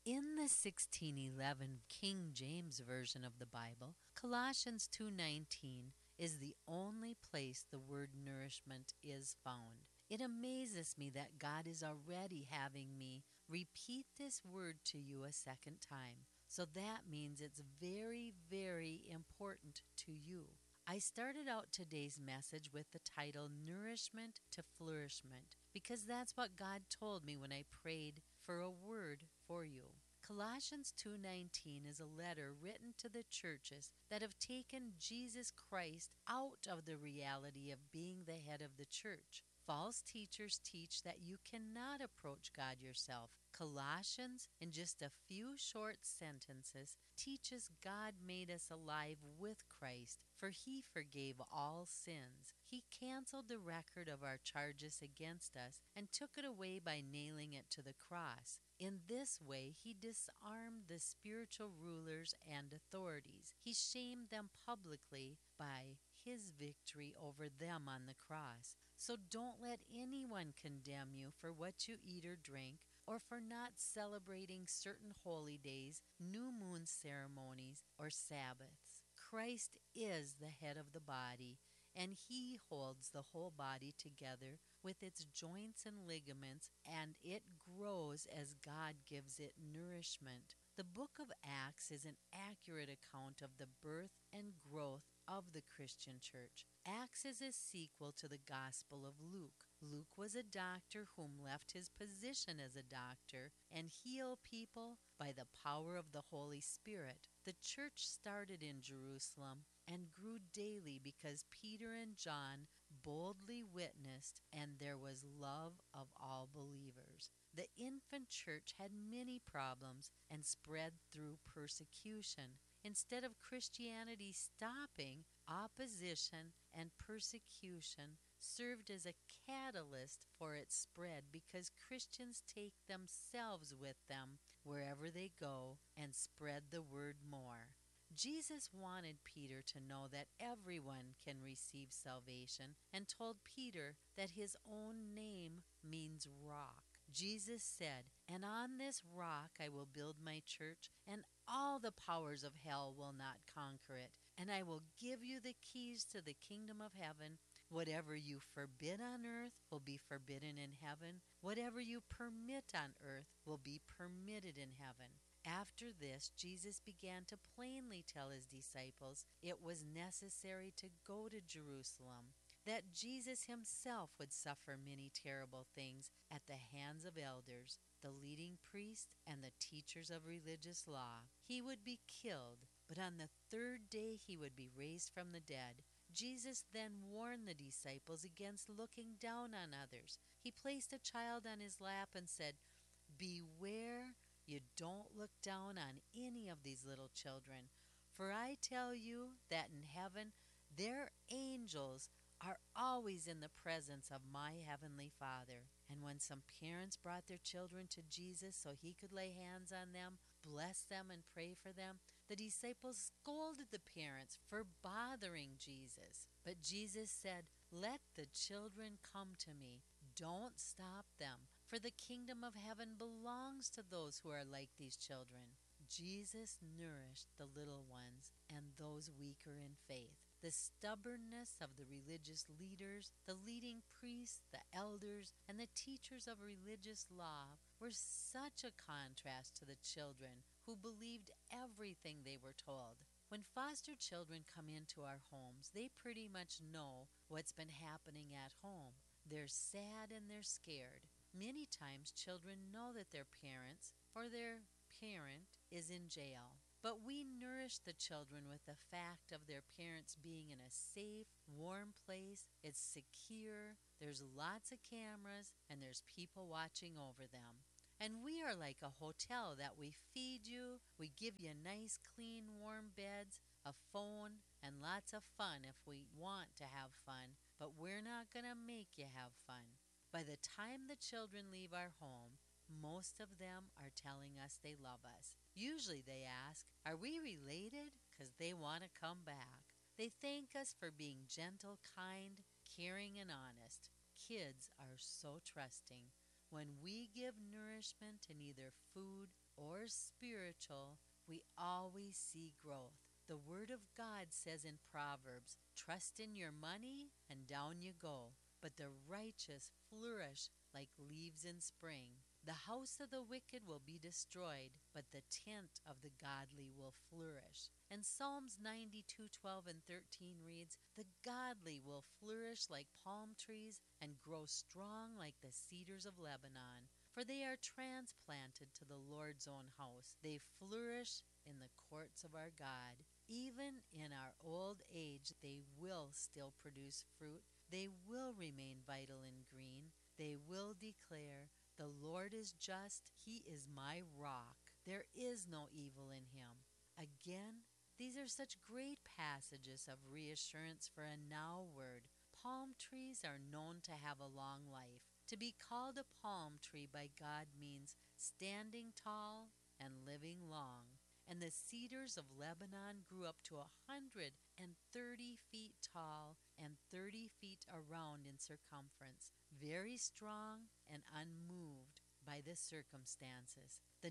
In the 1611 King James Version of the Bible, Colossians 2:19 is the only place the word nourishment is found. It amazes me that God is already having me repeat this word to you a second time. So that means it's very, very important to you. I started out today's message with the title Nourishment to Flourishment because that's what God told me when I prayed for a word for you. Colossians 2:19 is a letter written to the churches that have taken Jesus Christ out of the reality of being the head of the church. False teachers teach that you cannot approach God yourself. Colossians, in just a few short sentences, teaches God made us alive with Christ, for He forgave all sins. He canceled the record of our charges against us and took it away by nailing it to the cross. In this way, He disarmed the spiritual rulers and authorities. He shamed them publicly by His victory over them on the cross. So don't let anyone condemn you for what you eat or drink, or for not celebrating certain holy days, new moon ceremonies, or Sabbaths. Christ is the head of the body, and He holds the whole body together with its joints and ligaments, and it grows as God gives it nourishment. The book of Acts is an accurate account of the birth and growth of the Christian church. Acts is a sequel to the Gospel of Luke. Luke was a doctor whom left his position as a doctor and healed people by the power of the Holy Spirit. The church started in Jerusalem and grew daily because Peter and John boldly witnessed, and there was love of all believers. The infant church had many problems and spread through persecution. Instead of Christianity stopping, opposition and persecution served as a catalyst for its spread because Christians take themselves with them wherever they go and spread the word more. Jesus wanted Peter to know that everyone can receive salvation and told Peter that his own name means rock. Jesus said, "And on this rock I will build my church, and all the powers of hell will not conquer it. And I will give you the keys to the kingdom of heaven. Whatever you forbid on earth will be forbidden in heaven. Whatever you permit on earth will be permitted in heaven." After this, Jesus began to plainly tell his disciples it was necessary to go to Jerusalem, that Jesus himself would suffer many terrible things at the hands of elders, the leading priests, and the teachers of religious law. He would be killed, but on the third day he would be raised from the dead. Jesus then warned the disciples against looking down on others. He placed a child on his lap and said, "Beware you don't look down on any of these little children, for I tell you that in heaven their angels are always in the presence of my heavenly Father." And when some parents brought their children to Jesus so he could lay hands on them, bless them, and pray for them, the disciples scolded the parents for bothering Jesus. But Jesus said, "Let the children come to me. Don't stop them, for the kingdom of heaven belongs to those who are like these children." Jesus nourished the little ones and those weaker in faith. The stubbornness of the religious leaders, the leading priests, the elders, and the teachers of religious law were such a contrast to the children who believed everything they were told. When foster children come into our homes, they pretty much know what's been happening at home. They're sad and they're scared. Many times children know that their parents or their parent is in jail. But we nourish the children with the fact of their parents being in a safe, warm place. It's secure, there's lots of cameras, and there's people watching over them. And we are like a hotel that we feed you, we give you nice, clean, warm beds, a phone, and lots of fun if we want to have fun, but we're not going to make you have fun. By the time the children leave our home, most of them are telling us they love us. Usually they ask, "Are we related?" because they want to come back. They thank us for being gentle, kind, caring, and honest. Kids are so trusting. When we give nourishment in either food or spiritual, we always see growth. The Word of God says in Proverbs, "Trust in your money, and down you go. But the righteous flourish like leaves in spring. The house of the wicked will be destroyed, but the tent of the godly will flourish." And Psalms 92:12 and 13 reads, "The godly will flourish like palm trees and grow strong like the cedars of Lebanon. For they are transplanted to the Lord's own house. They flourish in the courts of our God." Even in our old age, they will still produce fruit. They will remain vital and green. They will declare, "The Lord is just. He is my rock. There is no evil in him." Again, these are such great passages of reassurance for a now word. Palm trees are known to have a long life. To be called a palm tree by God means standing tall and living long. And the cedars of Lebanon grew up to 130 feet tall and 30 feet around in circumference, very strong and unmoved by the circumstances. The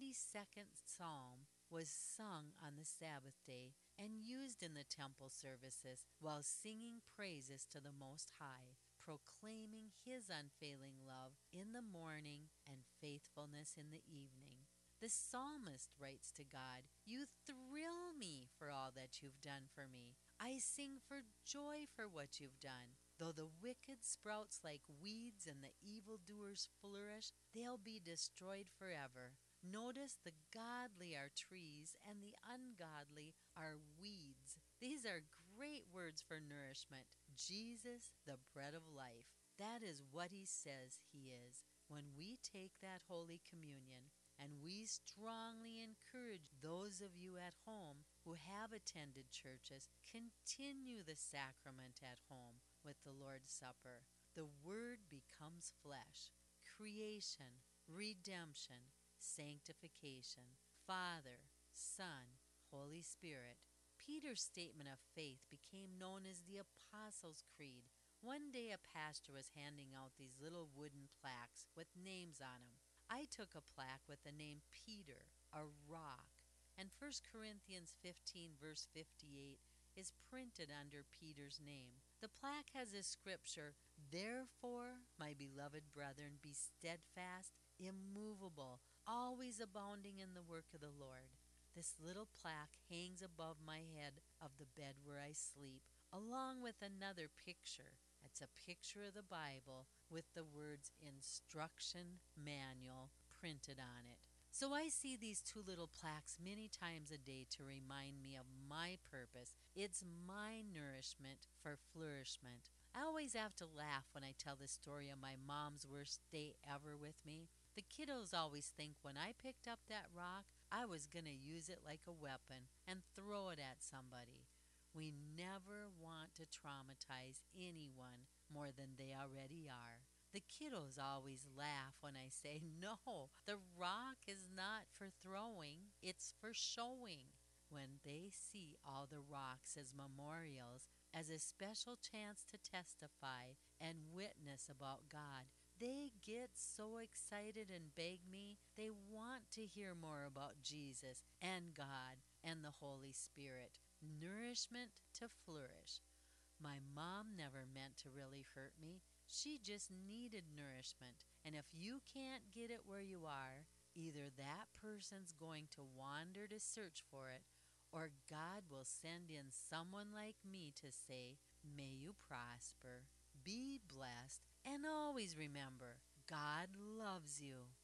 92nd Psalm was sung on the Sabbath day and used in the temple services while singing praises to the Most High, proclaiming His unfailing love in the morning and faithfulness in the evening. The psalmist writes to God, "You thrill me for all that you've done for me. I sing for joy for what you've done. Though the wicked sprouts like weeds and the evildoers flourish, they'll be destroyed forever." Notice the godly are trees and the ungodly are weeds. These are great words for nourishment. Jesus, the bread of life. That is what He says He is. When we take that Holy Communion, and we strongly encourage those of you at home who have attended churches, continue the sacrament at home with the Lord's Supper. The Word becomes flesh. Creation, redemption, sanctification, Father, Son, Holy Spirit. Peter's statement of faith became known as the Apostles' Creed. One day a pastor was handing out these little wooden plaques with names on them. I took a plaque with the name Peter, a rock, and 1 Corinthians 15 verse 58 is printed under Peter's name. The plaque has this scripture, "Therefore, my beloved brethren, be steadfast, immovable, always abounding in the work of the Lord." This little plaque hangs above my head of the bed where I sleep, along with another picture. It's a picture of the Bible with the words "Instruction Manual" printed on it. So I see these two little plaques many times a day to remind me of my purpose. It's my nourishment for flourishment. I always have to laugh when I tell the story of my mom's worst day ever with me. The kiddos always think when I picked up that rock, I was going to use it like a weapon and throw it at somebody. We never want to traumatize anyone more than they already are. The kiddos always laugh when I say, "No, the rock is not for throwing, it's for showing." When they see all the rocks as memorials, as a special chance to testify and witness about God, they get so excited and beg me. They want to hear more about Jesus and God and the Holy Spirit. Nourishment to flourish. My mom never meant to really hurt me. She just needed nourishment. And if you can't get it where you are, either that person's going to wander to search for it, or God will send in someone like me to say, "May you prosper, be blessed, and always remember, God loves you."